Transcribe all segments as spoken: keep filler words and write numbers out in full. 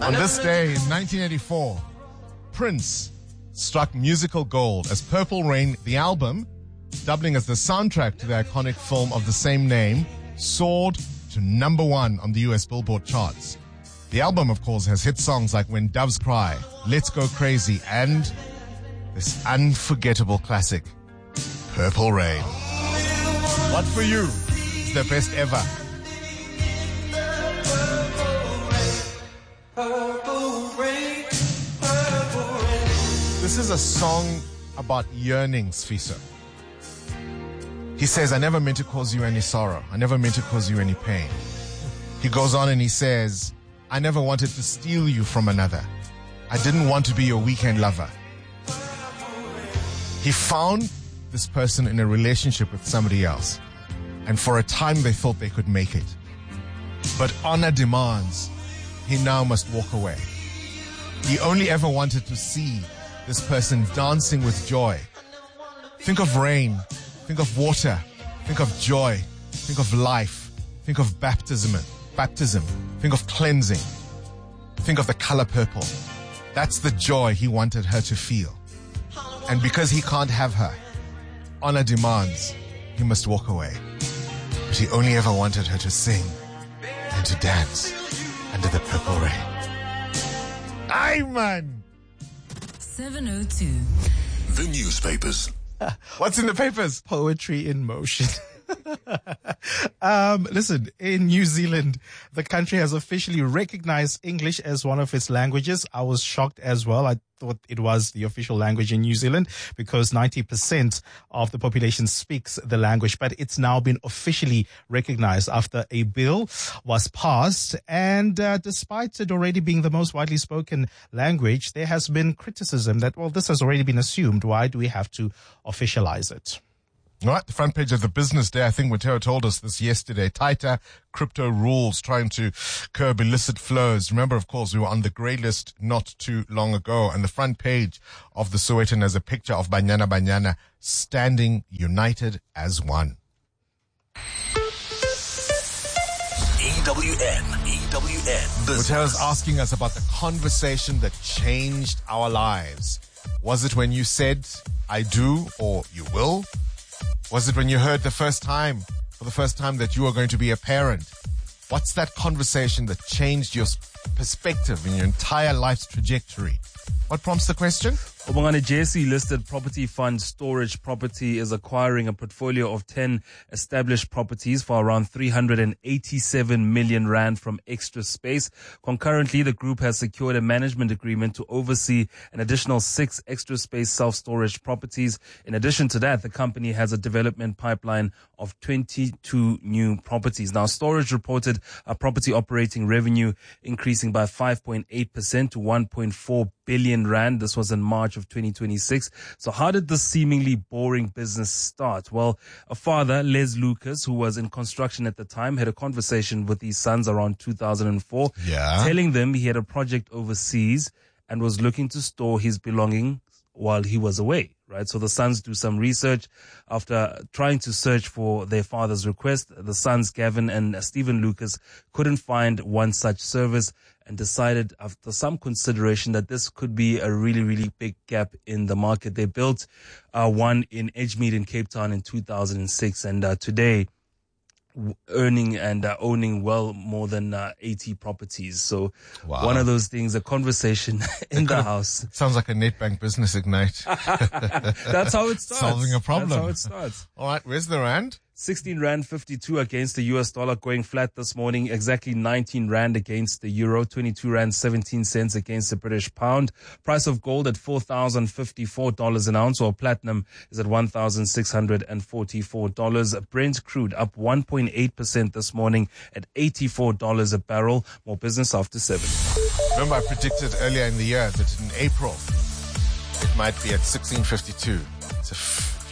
On this day in nineteen eighty-four, Prince struck musical gold as Purple Rain, the album, doubling as the soundtrack to the iconic film of the same name, soared to number one on the U S Billboard charts. The album, of course, has hit songs like When Doves Cry, Let's Go Crazy, and this unforgettable classic, Purple Rain. What for you is the best ever? Purple rain, purple rain. This is a song about yearning, Sfiso. He says, I never meant to cause you any sorrow. I never meant to cause you any pain. He goes on and he says, I never wanted to steal you from another. I didn't want to be your weekend lover. He found this person in a relationship with somebody else. And for a time they thought they could make it. But honor demands he now must walk away. He only ever wanted to see this person dancing with joy. Think of rain. Think of water. Think of joy. Think of life. Think of baptism. Baptism. Think of cleansing. Think of the color purple. That's the joy he wanted her to feel. And because he can't have her, honor demands he must walk away. But he only ever wanted her to sing and to dance under the purple rain. Aye, man! seven oh two. The newspapers. What's in the papers? Poetry in motion. um, listen, in New Zealand, the country has officially recognized English as one of its languages. I was shocked as well. I thought it was the official language in New Zealand because ninety percent of the population speaks the language, but it's now been officially recognized after a bill was passed. And uh, despite it already being the most widely spoken language, there has been criticism that, well, this has already been assumed. Why do we have to officialize it? All right, the front page of the Business Day, I think Mateo told us this yesterday. Tighter crypto rules trying to curb illicit flows. Remember, of course, we were on the grey list not too long ago. And the front page of the Sowetan has a picture of Banyana Banyana standing united as one. E W N, E W N. Mateo's asking us about the conversation that changed our lives. Was it when you said, I do, or you will? Was it when you heard the first time, for the first time, that you are going to be a parent? What's that conversation that changed your perspective in your entire life's trajectory? What prompts the question? Obongane J C listed property fund Storage Property is acquiring a portfolio of ten established properties for around three hundred eighty-seven million rand from Extra Space. Concurrently, the group has secured a management agreement to oversee an additional six Extra Space self-storage properties. In addition to that, the company has a development pipeline of twenty-two new properties. Now, Storage reported a property operating revenue increasing by five point eight percent to one point four billion rand. This was in March of twenty twenty-six. So how did this seemingly boring business start? Well, a father, Les Lucas, who was in construction at the time, had a conversation with his sons around two thousand four, yeah. telling them he had a project overseas and was looking to store his belongings while he was away. Right. So the sons do some research. After trying to search for their father's request, the sons, Gavin and Stephen Lucas, couldn't find one such service and decided after some consideration that this could be a really, really big gap in the market. They built uh, one in Edgemead in Cape Town in two thousand six, and uh, today earning and uh, owning well more than uh, eighty properties. So wow. One of those things, a conversation in the house. Sounds like a Nedbank Business Ignite. That's how it starts. Solving a problem. That's how it starts. All right, where's the rand? sixteen rand fifty-two against the U S dollar, going flat this morning. Exactly nineteen rand against the euro, twenty-two rand seventeen cents against the British pound. Price of gold at four thousand fifty-four dollars an ounce, or platinum is at one thousand six hundred forty-four dollars. Brent crude up one point eight percent this morning at eighty-four dollars a barrel. More business after seven. Remember, I predicted earlier in the year that in April it might be at sixteen fifty-two. It's a f-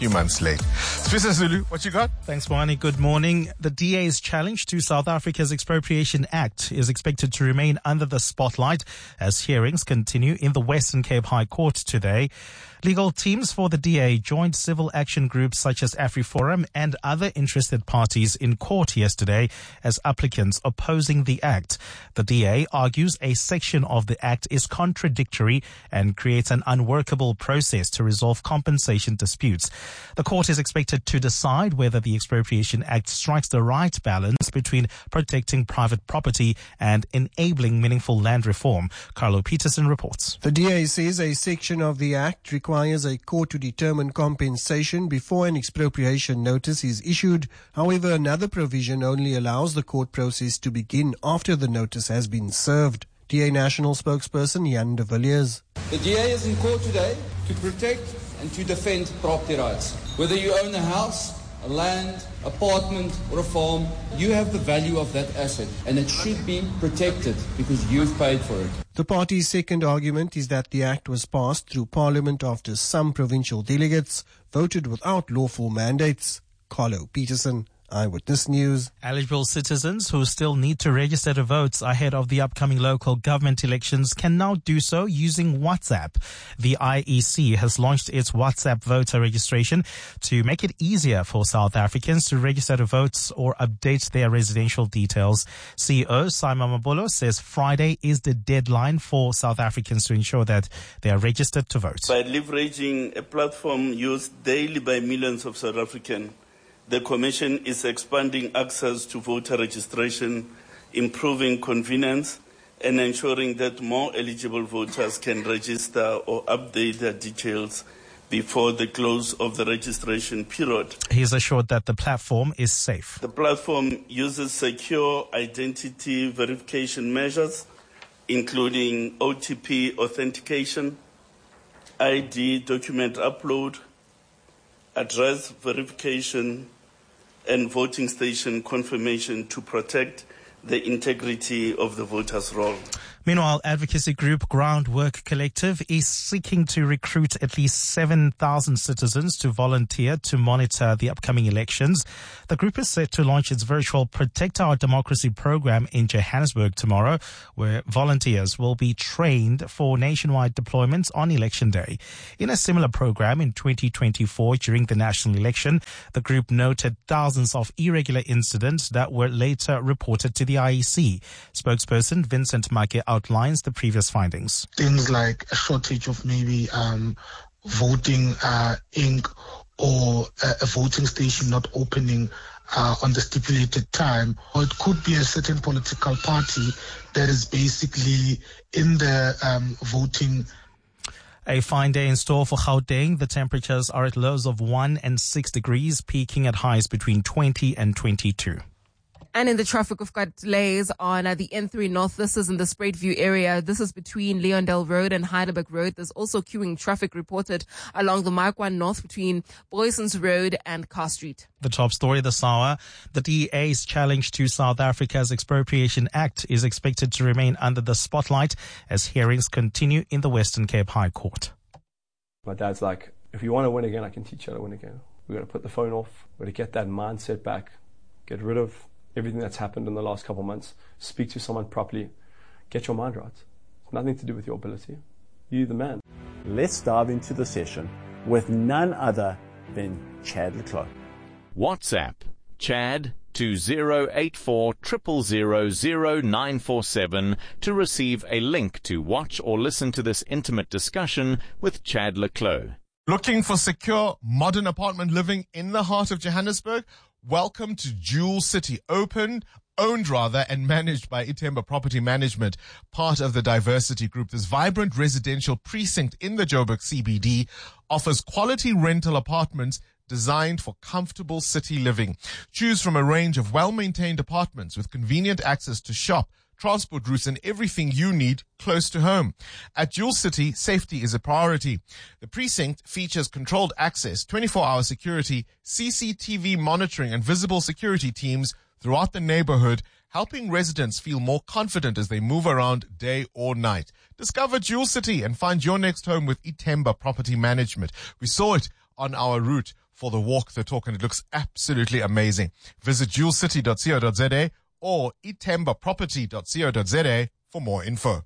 few months late. Sfisa Zulu, what you got? Thanks, Moani. Good morning. The D A's challenge to South Africa's Expropriation Act is expected to remain under the spotlight as hearings continue in the Western Cape High Court today. Legal teams for the D A joined civil action groups such as AfriForum and other interested parties in court yesterday as applicants opposing the act. The D A argues a section of the act is contradictory and creates an unworkable process to resolve compensation disputes. The court is expected to decide whether the Expropriation Act strikes the right balance between protecting private property and enabling meaningful land reform. Carlo Peterson reports. The D A says a section of the act requires a court to determine compensation before an expropriation notice is issued. However, another provision only allows the court process to begin after the notice has been served. D A National spokesperson Jan de Villiers. The D A is in court today to protect and to defend property rights. Whether you own a house, a land, apartment or a farm, you have the value of that asset and it should be protected because you've paid for it. The party's second argument is that the act was passed through Parliament after some provincial delegates voted without lawful mandates. Carlo Peterson, Eyewitness News. Eligible citizens who still need to register to vote ahead of the upcoming local government elections can now do so using WhatsApp. The I E C has launched its WhatsApp voter registration to make it easier for South Africans to register to vote or update their residential details. C E O Simon Mabolo says Friday is the deadline for South Africans to ensure that they are registered to vote. By leveraging a platform used daily by millions of South Africans, the Commission is expanding access to voter registration, improving convenience, and ensuring that more eligible voters can register or update their details before the close of the registration period. He is assured that the platform is safe. The platform uses secure identity verification measures, including O T P authentication, I D document upload, address verification, and voting station confirmation to protect the integrity of the voters' roll. Meanwhile, advocacy group Groundwork Collective is seeking to recruit at least seven thousand citizens to volunteer to monitor the upcoming elections. The group is set to launch its virtual Protect Our Democracy program in Johannesburg tomorrow, where volunteers will be trained for nationwide deployments on election day. In a similar program in twenty twenty-four during the national election, the group noted thousands of irregular incidents that were later reported to the I E C. Spokesperson Vincent Make outlines the previous findings. Things like a shortage of maybe um, voting uh, ink or a, a voting station not opening uh, on the stipulated time. Or it could be a certain political party that is basically in the um, voting. A fine day in store for Gauteng. The temperatures are at lows of one and six degrees, peaking at highs between twenty and twenty-two. And in the traffic, we've got delays on uh, the N three North. This is in the Spruitview area. This is between Leondale Road and Heidelberg Road. There's also queuing traffic reported along the Mark one North between Boysons Road and Carr Street. The top story this hour, the D A's challenge to South Africa's Expropriation Act is expected to remain under the spotlight as hearings continue in the Western Cape High Court. My dad's like, if you want to win again, I can teach you how to win again. We're going to put the phone off. We're going to get that mindset back, get rid of everything that's happened in the last couple of months, speak to someone properly, get your mind right. It's nothing to do with your ability. You're the man. Let's dive into the session with none other than Chad le Clos. WhatsApp Chad to zero eight four zero zero zero zero nine four seven to receive a link to watch or listen to this intimate discussion with Chad le Clos. Looking for secure, modern apartment living in the heart of Johannesburg? Welcome to Jewel City, opened, owned rather, and managed by Itemba Property Management, part of the Diversity Group. This vibrant residential precinct in the Joburg C B D offers quality rental apartments designed for comfortable city living. Choose from a range of well-maintained apartments with convenient access to shop, transport routes, and everything you need close to home. At Jewel City, safety is a priority. The precinct features controlled access, twenty-four hour security, C C T V monitoring, and visible security teams throughout the neighborhood, helping residents feel more confident as they move around day or night. Discover Jewel City and find your next home with Itemba Property Management. We saw it on our route for the walk the talk, and it looks absolutely amazing. Visit jewel city dot co dot za or itemba property dot co dot za for more info.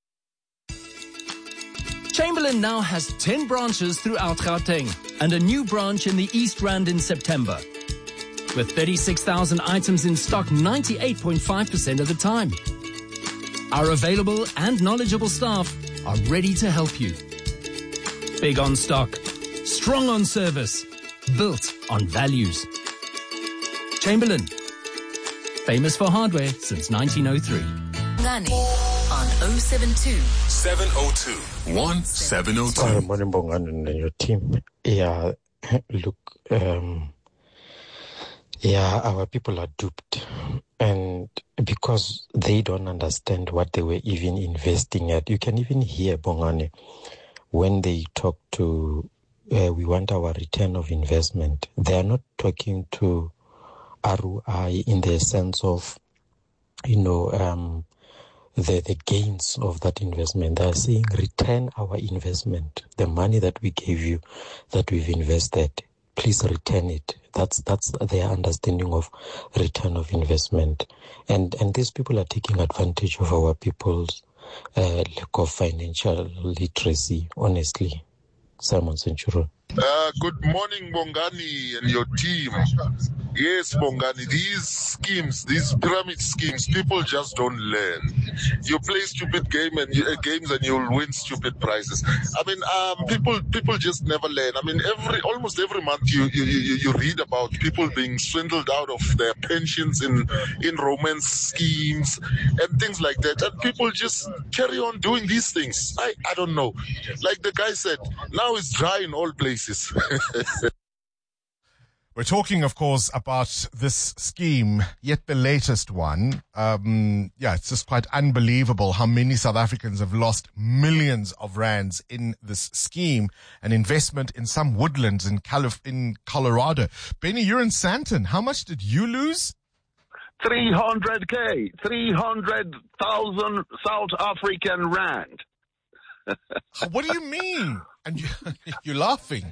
Chamberlain now has ten branches throughout Gauteng and a new branch in the East Rand in September. With thirty-six thousand items in stock ninety-eight point five percent of the time. Our available and knowledgeable staff are ready to help you. Big on stock, strong on service, built on values. Chamberlain, famous for hardware since nineteen oh three. Ngani on oh seven two seven oh two one seven oh Hi, two. morning, Bongani and your team. Yeah, look, um, yeah, our people are duped. And because they don't understand what they were even investing at. You can even hear Bongani when they talk to, uh, we want our return of investment. They are not talking to R O I in the sense of, you know, um, the, the gains of that investment. They are saying, return our investment. The money that we gave you, that we've invested, please return it. That's that's their understanding of return of investment. And and these people are taking advantage of our people's uh, lack of financial literacy, honestly. Simon Centuro. Uh, good morning, Bongani and your team. Yes, Bongani, these schemes, these pyramid schemes, people just don't learn. You play stupid game and you, uh, games and you'll win stupid prizes. I mean, um, people people just never learn. I mean, every almost every month you you, you, you read about people being swindled out of their pensions in in romance schemes and things like that, and people just carry on doing these things. I I don't know. Like the guy said, now it's dry in all places. We're talking, of course, about this scheme, yet the latest one. Um, yeah, it's just quite unbelievable how many South Africans have lost millions of rands in this scheme, an investment in some woodlands in Calif- in Colorado. Benny, you're in Sandton. How much did you lose? three hundred K, three hundred thousand South African rand. What do you mean? And you, you're laughing.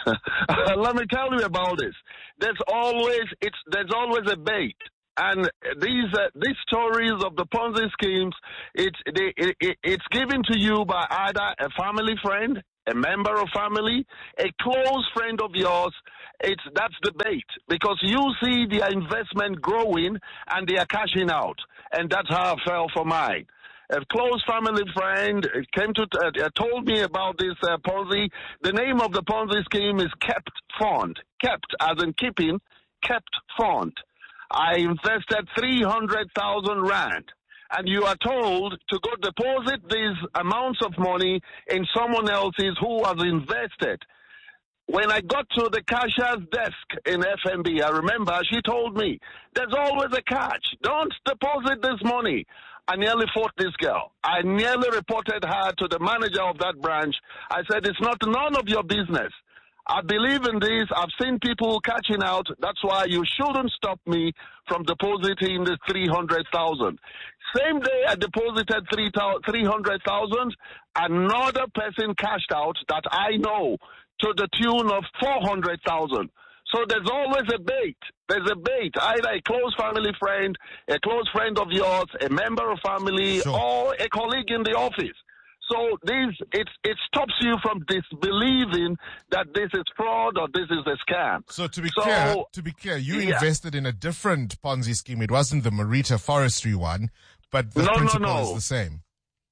Let me tell you about this. There's always it's there's always a bait, and these uh, these stories of the Ponzi schemes, it's they, it, it's given to you by either a family friend, a member of family, a close friend of yours. It's that's the bait, because you see their investment growing and they are cashing out, and that's how I fell for mine. A close family friend came to uh, told me about this uh, Ponzi. The name of the Ponzi scheme is Kept Fund. Kept, as in keeping, Kept Fund. I invested three hundred thousand rand, and you are told to go deposit these amounts of money in someone else's who has invested. When I got to the cashier's desk in F N B, I remember she told me, there's always a catch. Don't deposit this money. I nearly fought this girl. I nearly reported her to the manager of that branch. I said, it's not none of your business. I believe in this. I've seen people catching out. That's why you shouldn't stop me from depositing the three hundred thousand. Same day I deposited three hundred thousand, another person cashed out that I know to the tune of four hundred thousand. So there's always a bait. There's a bait. Either a close family friend, a close friend of yours, a member of family, sure, or a colleague in the office. So this it it stops you from disbelieving that this is fraud or this is a scam. So to be so, clear, to be clear, you yeah. invested in a different Ponzi scheme. It wasn't the Marita Forestry one, but the no, principle no, no. is the same.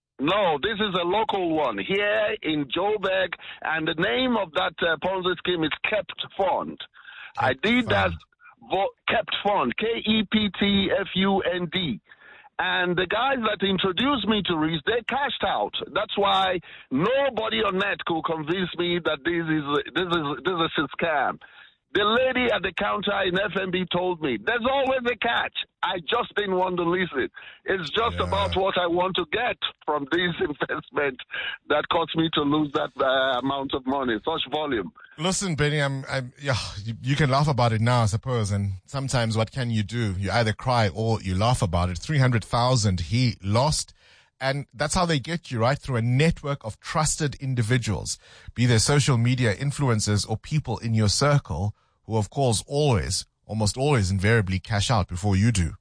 No, this is a local one here in Joburg, and the name of that uh, Ponzi scheme is Kept Fund. I did that vo- Kept Fund, K E P T F U N D. And the guys that introduced me to Reese, they cashed out. That's why nobody on net could convince me that this is this is this is a scam. The lady at the counter in F N B told me, there's always a catch. I just didn't want to listen. It's just yeah. about what I want to get from this investment that caused me to lose that uh, amount of money, such volume. Listen, Benny, I'm, I'm, yeah, you, you can laugh about it now, I suppose. And sometimes what can you do? You either cry or you laugh about it. three hundred thousand he lost. And that's how they get you, right? Through a network of trusted individuals, be they social media influencers or people in your circle who, of course, always, almost always invariably cash out before you do.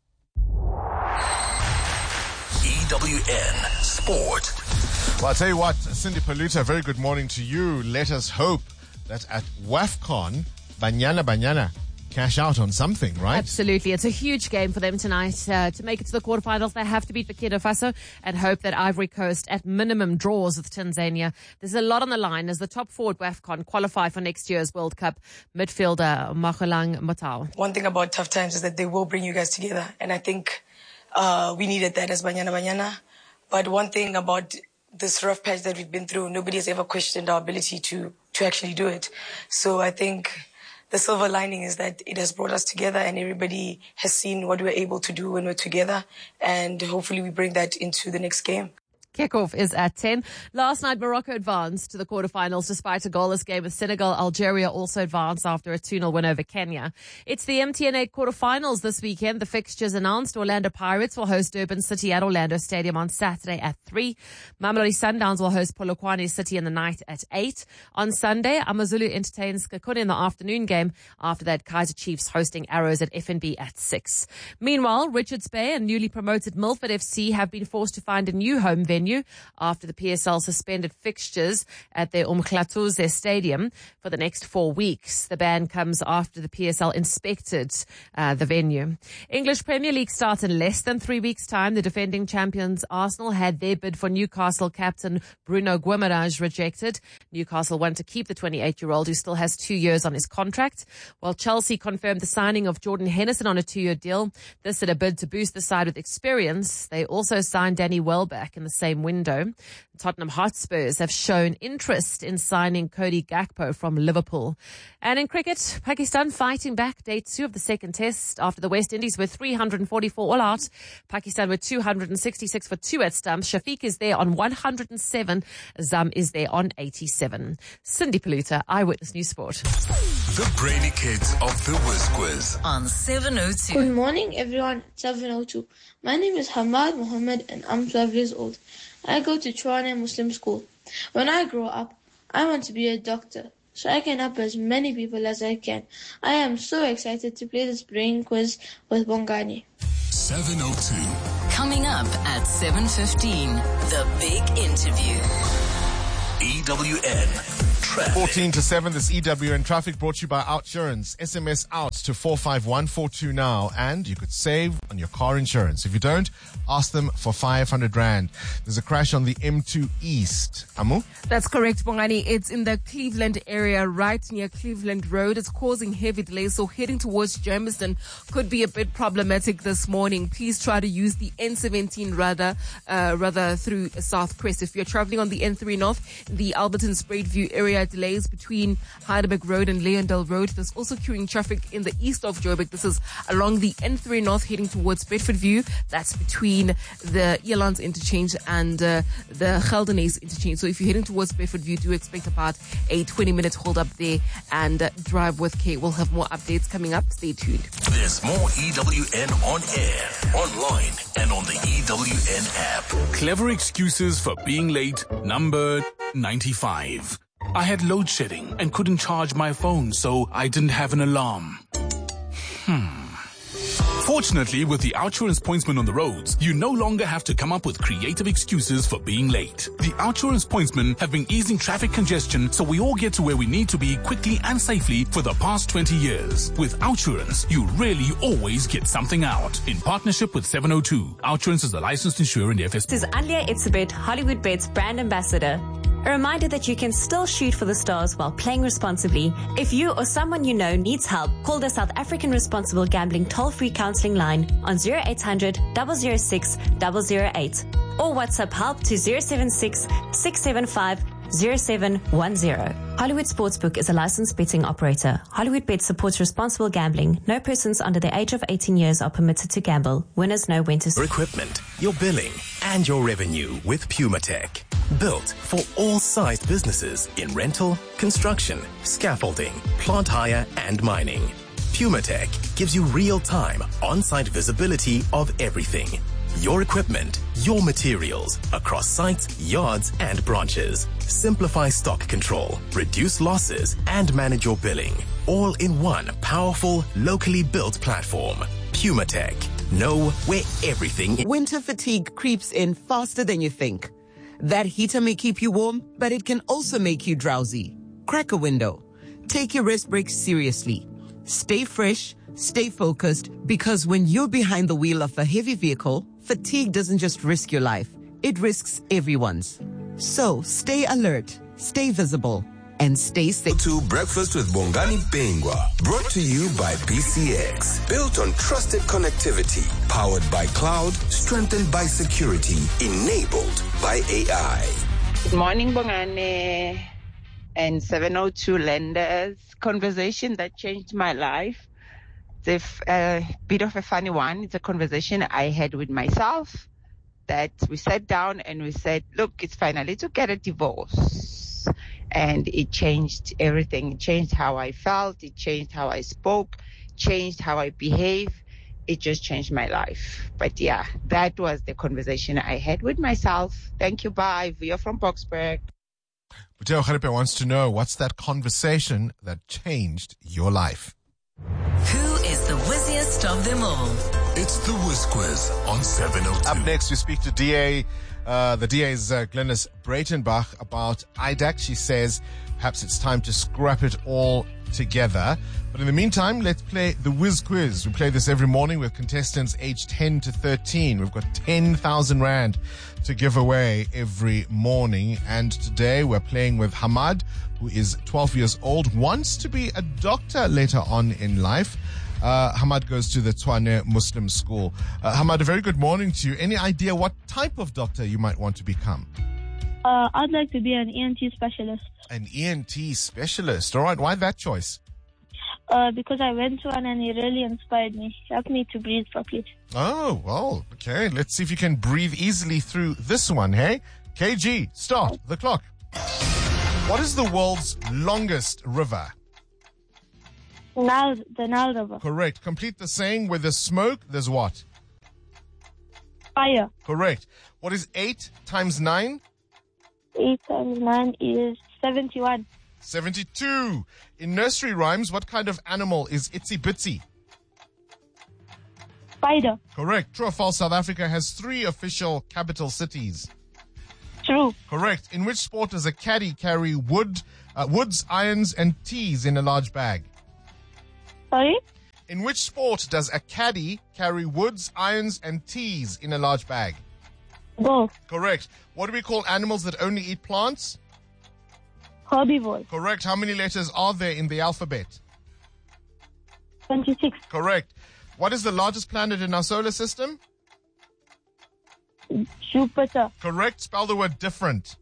E W N Sport. Well, I'll tell you what, Cindy Paluta, very good morning to you. Let us hope that at WAFCON, Banyana Banyana cash out on something, right? Absolutely. It's a huge game for them tonight. Uh, to make it to the quarterfinals, they have to beat Burkina Faso and hope that Ivory Coast at minimum draws with Tanzania. There's a lot on the line as the top four at WAFCON qualify for next year's World Cup. Midfielder Magolang Motau. One thing about tough times is that they will bring you guys together. And I think uh, we needed that as Banyana Banyana. But one thing about this rough patch that we've been through, nobody has ever questioned our ability to, to actually do it. So I think the silver lining is that it has brought us together and everybody has seen what we're able to do when we're together. And hopefully we bring that into the next game. Kickoff is at ten. Last night, Morocco advanced to the quarterfinals despite a goalless game with Senegal. Algeria also advanced after a two nil win over Kenya. It's the M T N eight quarterfinals this weekend. The fixtures announced. Orlando Pirates will host Durban City at Orlando Stadium on Saturday at three. Mamelodi Sundowns will host Polokwane City in the night at eight. On Sunday, Amazulu entertains Kakune in the afternoon game. After that, Kaizer Chiefs hosting Arrows at F N B at six. Meanwhile, Richards Bay and newly promoted Milford F C have been forced to find a new home venue after the P S L suspended fixtures at their Umhlatuze Stadium for the next four weeks. The ban comes after the P S L inspected uh, the venue. English Premier League starts in less than three weeks' time. The defending champions Arsenal had their bid for Newcastle captain Bruno Guimaraes rejected. Newcastle want to keep the twenty-eight-year-old who still has two years on his contract, while Chelsea confirmed the signing of Jordan Henderson on a two-year deal. This in a bid to boost the side with experience. They also signed Danny Welbeck in the same window. Tottenham Hotspurs have shown interest in signing Cody Gakpo from Liverpool. And in cricket, Pakistan fighting back day two of the second test after the West Indies were three hundred forty-four all out. Pakistan were two hundred sixty-six for two at stumps. Shafiq is there on one hundred seven. Zam is there on eighty-seven. Cindy Paluta, Eyewitness News Sport. The Brainy Kids of the Whiz Quiz on seven oh two. Good morning, everyone. seven oh two. My name is Hamad Mohammed and I'm twelve years old. I go to Tshwane Muslim School. When I grow up, I want to be a doctor so I can help as many people as I can. I am so excited to play this brain quiz with Bongani. seven oh two. Coming up at seven fifteen, the big interview. E W N Traffic. fourteen to seven, this E W N Traffic brought to you by Outsurance. S M S out to four five one four two now and you could save on your car insurance. If you don't, ask them for five hundred rand. There's a crash on the M two East. Amu? That's correct, Bongani. It's in the Cleveland area, right near Cleveland Road. It's causing heavy delays, so heading towards Germiston could be a bit problematic this morning. Please try to use the N seventeen rather, uh, rather through South Crest. If you're traveling on the N three North, the Alberton Spruitview area, delays between Heidelberg Road and Leondale Road. There's also queuing traffic in the east of Joburg. This is along the N three North heading towards Bedford View. That's between the Elands interchange and uh, the Geldenhuys interchange. So if you're heading towards Bedford View, do expect about a twenty minute hold up there and uh, drive with care. We'll have more updates coming up. Stay tuned. There's more E W N on air, online, and on the E W N app. Clever excuses for being late, number ninety-five. I had load shedding and couldn't charge my phone, so I didn't have an alarm. Hmm. Fortunately, with the Outsurance Pointsman on the roads, you no longer have to come up with creative excuses for being late. The Outsurance Pointsmen have been easing traffic congestion so we all get to where we need to be quickly and safely for the past twenty years. With Outsurance, you really always get something out. In partnership with seven oh two, Outsurance is a licensed insurer in the F S. This is Alia Itzebet, Hollywood Bets brand ambassador. A reminder that you can still shoot for the stars while playing responsibly. If you or someone you know needs help, call the South African Responsible Gambling toll-free counselling line on zero eight hundred, zero zero six, zero zero eight or WhatsApp help to zero seven six, six seven five, zero seven one zero. Hollywood Sportsbook is a licensed betting operator. Hollywood Bet supports responsible gambling. No persons under the age of eighteen years are permitted to gamble. Winners know when to... Your equipment, your billing, and your revenue with PumaTech. Built for all sized businesses in rental, construction, scaffolding, plant hire, and mining. PumaTech gives you real-time, on-site visibility of everything. your equipment, your materials across sites, yards, and branches. Simplify stock control, reduce losses, and manage your billing. All in one powerful, locally built platform. PumaTech. Know where everything. Winter fatigue creeps in faster than you think. That heater may keep you warm, but it can also make you drowsy. Crack a window. Take your rest breaks seriously. Stay fresh, stay focused, because when you're behind the wheel of a heavy vehicle, fatigue doesn't just risk your life, it risks everyone's. So stay alert, stay visible, and stay safe. To Breakfast with Bongani Bingwa, brought to you by B C X. Built on trusted connectivity, powered by cloud, strengthened by security, enabled by A I. Good morning, Bongani and seven oh two lenders. Conversation that changed my life. It's a uh, bit of a funny one. It's a conversation I had with myself that we sat down and we said, look, it's finally to get a divorce. And it changed everything. It changed how I felt. It changed how I spoke, changed how I behave. It just changed my life. But yeah, that was the conversation I had with myself. Thank you. Bye. Via from Boksburg. Buteo Kharipe wants to know, what's that conversation that changed your life? Who is the whizziest of them all? It's the Whiz Quiz on seven oh two. Up next, we speak to D A, uh, the D A's uh, Glynis Breitenbach about I D A C. She says perhaps it's time to scrap it all together. But in the meantime, let's play the Whiz Quiz. We play this every morning with contestants aged ten to thirteen. We've got ten thousand rand to give away every morning. And today we're playing with Hamad, who is twelve years old, wants to be a doctor later on in life. Uh, Hamad goes to the Tshwane Muslim School. Uh, Hamad, a very good morning to you. Any idea what type of doctor you might want to become? Uh, I'd like to be an E N T specialist. An E N T specialist. All right. Why that choice? Uh, because I went to one and it really inspired me. Helped me to breathe properly. Oh, well, okay. Let's see if you can breathe easily through this one, hey? K G, start the clock. What is the world's longest river? Nile, the Nile River. Correct. Complete the saying, where there's smoke, there's what? Fire. Correct. What is eight times nine? eight times nine is seventy-one. seventy-two. In nursery rhymes, what kind of animal is Itsy Bitsy? Spider. Correct. True or false, South Africa has three official capital cities? True. Correct. In which sport does a caddy carry wood, uh, woods, irons, and teas in a large bag? Sorry? In which sport does a caddy carry woods, irons, and teas in a large bag? Golf. Correct. What do we call animals that only eat plants? Herbivores. Correct. How many letters are there in the alphabet? twenty-six. Correct. What is the largest planet in our solar system? Jupiter. Correct. Spell the word different.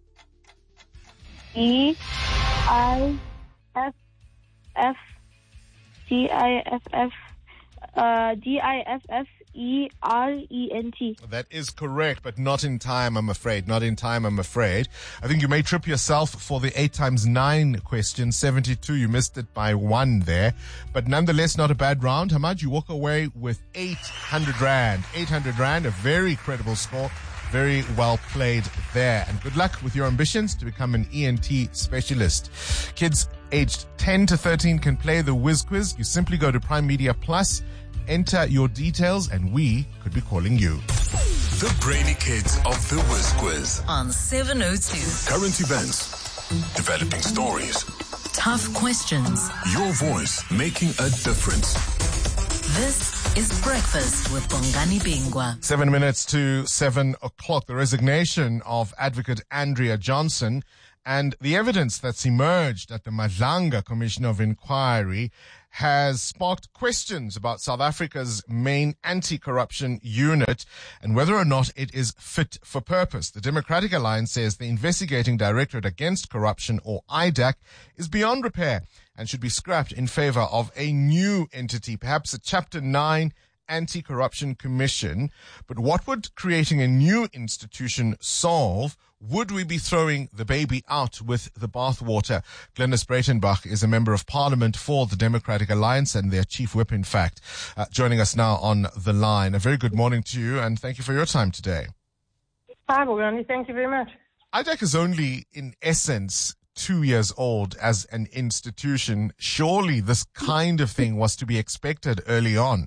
E I F F D I F F uh, D I F F E R E N T. That is correct, but not in time, I'm afraid. Not in time, I'm afraid. I think you may trip yourself for the eight times nine question. seventy-two, you missed it by one there. But nonetheless, not a bad round. Hamad, you walk away with eight hundred rand. eight hundred rand, a very credible score. Very well played there. And good luck with your ambitions to become an E N T specialist. Kids aged ten to thirteen can play the Whiz Quiz. You simply go to Prime Media Plus, enter your details, and we could be calling you. The Brainy Kids of the Whiz Quiz on seven oh two. Current events, developing stories, tough questions, your voice making a difference. This is Breakfast with Bongani Bingwa. Seven minutes to seven o'clock. The resignation of Advocate Andrea Johnson and the evidence that's emerged at the Madlanga Commission of Inquiry has sparked questions about South Africa's main anti-corruption unit and whether or not it is fit for purpose. The Democratic Alliance says the Investigating Directorate Against Corruption, or I D A C, is beyond repair and should be scrapped in favor of a new entity, perhaps a Chapter nine Anti-Corruption Commission. But what would creating a new institution solve would we be throwing the baby out with the bathwater? Glynis Breitenbach is a member of parliament for the Democratic Alliance and their chief whip, in fact, uh, joining us now on the line. A very good morning to you, and thank you for your time today. Hi, Bongani. Thank you very much. I D A C is only, in essence, two years old as an institution. Surely this kind of thing was to be expected early on.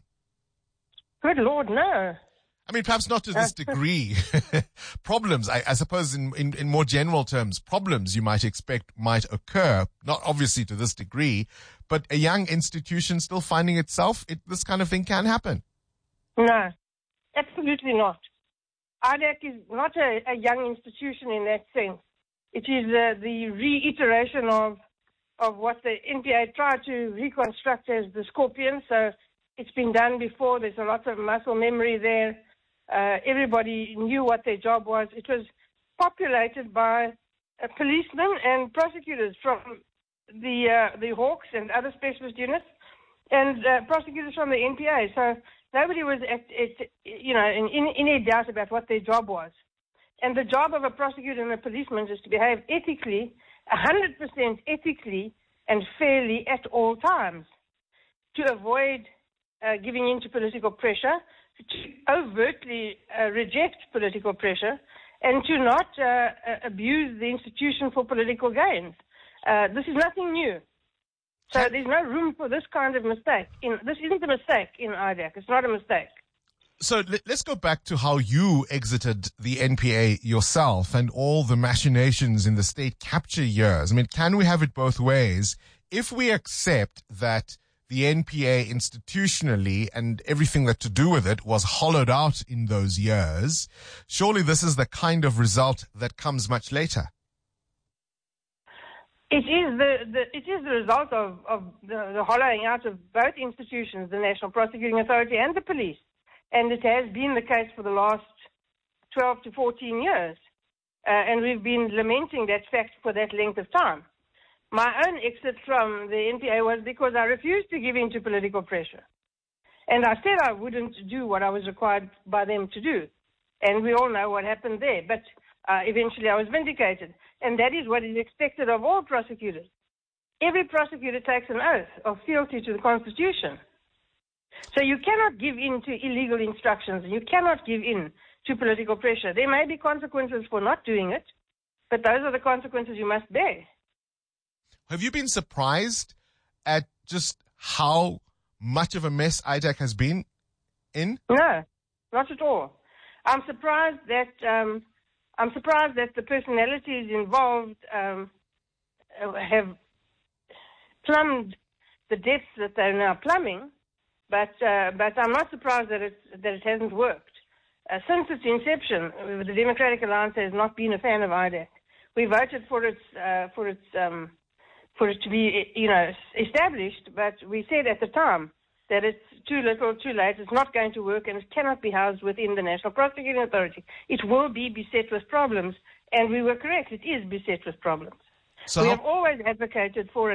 Good Lord, no. I mean, perhaps not to this degree. Problems, I, I suppose, in, in, in more general terms, problems you might expect might occur, not obviously to this degree, but a young institution still finding itself, it, this kind of thing can happen. No, absolutely not. I D A C is not a, a young institution in that sense. It is uh, the reiteration of of what the N P A tried to reconstruct as the Scorpion. So it's been done before. There's a lot of muscle memory there. Uh, everybody knew what their job was. It was populated by uh, policemen and prosecutors from the uh, the Hawks and other specialist units, and uh, prosecutors from the N P A. So nobody was, at, at, you know, in, in any doubt about what their job was. And the job of a prosecutor and a policeman is to behave ethically, one hundred percent ethically and fairly at all times, to avoid uh, giving in to political pressure, to overtly uh, reject political pressure, and to not uh, abuse the institution for political gains. Uh, this is nothing new. So there's no room for this kind of mistake. In, this isn't a mistake in I D A C. It's not a mistake. So let's go back to how you exited the N P A yourself and all the machinations in the state capture years. I mean, can we have it both ways? If we accept that the N P A institutionally and everything that to do with it was hollowed out in those years, surely this is the kind of result that comes much later. It is the, the it is the result of, of the, the hollowing out of both institutions, the National Prosecuting Authority and the police. And it has been the case for the last twelve to fourteen years. Uh, and we've been lamenting that fact for that length of time. My own exit from the N P A was because I refused to give in to political pressure. And I said I wouldn't do what I was required by them to do. And we all know what happened there. But uh, eventually I was vindicated. And that is what is expected of all prosecutors. Every prosecutor takes an oath of fealty to the Constitution. So you cannot give in to illegal instructions. You cannot give in to political pressure. There may be consequences for not doing it, but those are the consequences you must bear. Have you been surprised at just how much of a mess I D A C has been in? No, not at all. I'm surprised that um, I'm surprised that the personalities involved um, have plumbed the depths that they're now plumbing. But uh, but I'm not surprised that it that it hasn't worked. Uh, since its inception, the Democratic Alliance has not been a fan of I D A C. We voted for its uh, for its um, for it to be you know established, but we said at the time that it's too little, too late. It's not going to work, and it cannot be housed within the National Prosecuting Authority. It will be beset with problems, and we were correct. It is beset with problems. So we how- have always advocated for